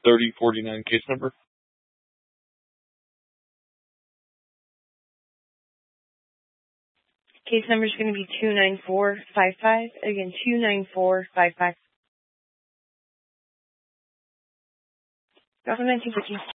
3049 case number. Case number is going to be 29455. Again, 29455. Government,